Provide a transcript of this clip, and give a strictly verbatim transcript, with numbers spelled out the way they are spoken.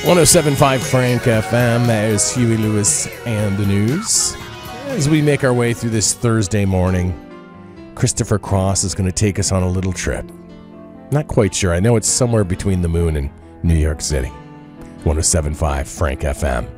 one oh seven point five Frank F M. There's Huey Lewis and the news. As we make our way through this Thursday morning, Christopher Cross is going to take us on a little trip. Not quite sure. I know it's somewhere between the moon and New York City. one oh seven point five Frank F M.